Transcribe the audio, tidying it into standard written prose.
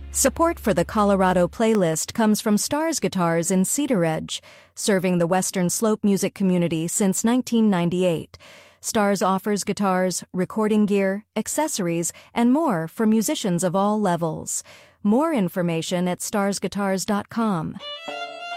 Support for the Colorado playlist comes from Stars Guitars in Cedar Edge, serving the Western Slope music community since 1998. Stars offers guitars, recording gear, accessories, and more for musicians of all levels. More information at starsguitars.com.